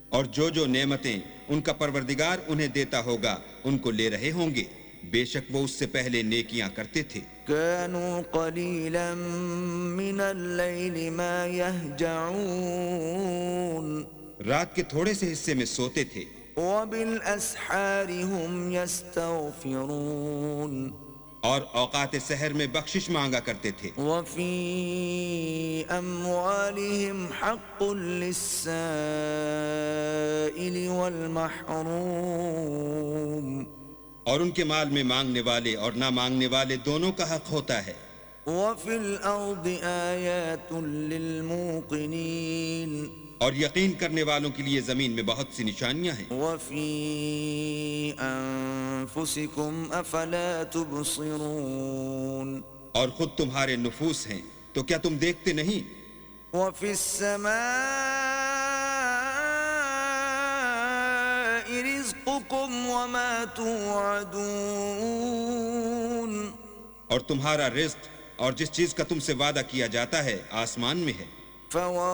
اور جو نعمتیں ان کا پروردگار انہیں دیتا ہوگا ان کو لے رہے ہوں گے، بے شک وہ اس سے پہلے نیکیاں کرتے تھے۔ كانوا قليلا من الليل ما يهجعون رات کے تھوڑے سے حصے میں سوتے تھے، وبالأسحار هم يستغفرون اور اوقات سحر میں بخشش مانگا کرتے تھے۔ وفي أموالهم حق للسائل والمحروم اور ان کے مال میں مانگنے والے اور نہ مانگنے والے دونوں کا حق ہوتا ہے۔ وفي الأرض آيات للموقنين اور یقین کرنے والوں کے لیے زمین میں بہت سی نشانیاں ہیں۔ وفي أنفسكم أفلا تبصرون اور خود تمہارے نفوس ہیں تو کیا تم دیکھتے نہیں؟ وفي السماء رزقكم وما توعدون اور تمہارا رزق اور جس چیز کا تم سے وعدہ کیا جاتا ہے آسمان میں ہے۔